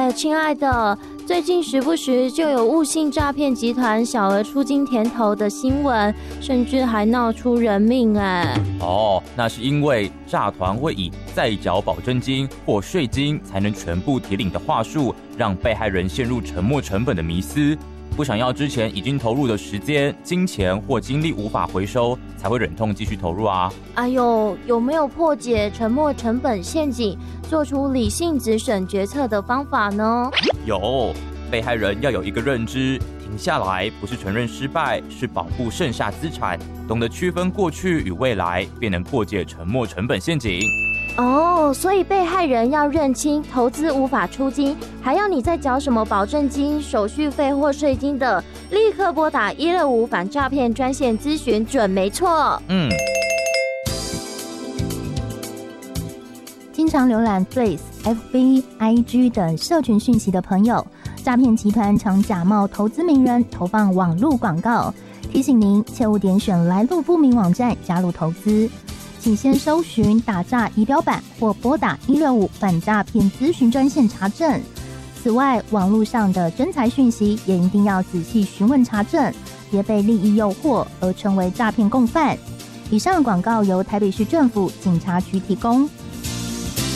亲爱的，最近时不时就有误信诈骗集团小额出金甜头的新闻，甚至还闹出人命那是因为诈团会以再缴保证金或税金才能全部提领的话术，让被害人陷入沉没成本的迷思，不想要之前已经投入的时间、金钱或精力无法回收，才会忍痛继续投入啊。 有没有破解沉没成本陷阱，做出理性止损决策的方法呢？ 有，被害人要有一个认知，停下来不是承认失败，是保护剩下资产，懂得区分过去与未来，便能破解沉没成本陷阱。 所以被害人要认清投资无法出金，还要你再缴什么保证金、手续费或税金的，立刻拨打165反诈骗专线咨询准没错。 经常浏览 Threads、FB、IG 等社群讯息的朋友，诈骗集团常假冒投资名人投放网络广告，提醒您切勿点选来路不明网站加入投资，请先搜寻打诈仪表板或拨打165反诈骗咨询专线查证。此外，网络上的真财讯息也一定要仔细询问查证，别被利益诱惑而成为诈骗共犯。以上广告由台北市政府警察局提供。